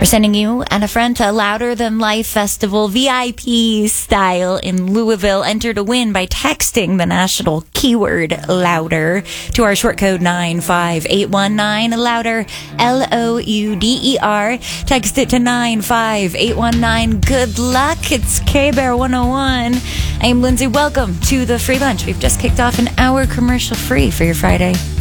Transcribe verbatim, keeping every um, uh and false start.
We're sending you and a friend to Louder Than Life Festival V I P style in Louisville. Enter to win by texting the national keyword louder to our short code nine five eight one nine. Louder, L O U D E R. Text it to nine five eight one nine. Good luck. It's K-Bear one oh one. I'm Lindsay. Welcome to the Free Lunch. We've just kicked off an hour commercial free for your Friday.